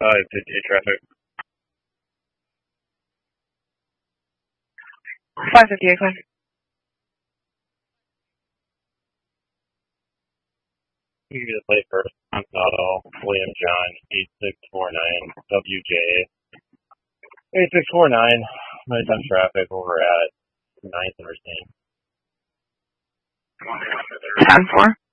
traffic. 558 clear. You can get the plate first. Auto, William John, 8649 WJ. 8649. Right on traffic over at 9th and Racine. 10-4.